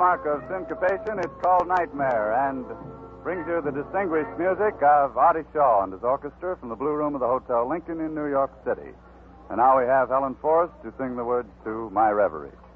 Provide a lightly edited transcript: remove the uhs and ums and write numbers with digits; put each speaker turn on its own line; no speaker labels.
mark of syncopation, it's called Nightmare, and brings you the distinguished music of Artie Shaw and his orchestra from the Blue Room of the Hotel Lincoln in New York City. And now we have Helen Forrest to sing the words to My Reverie.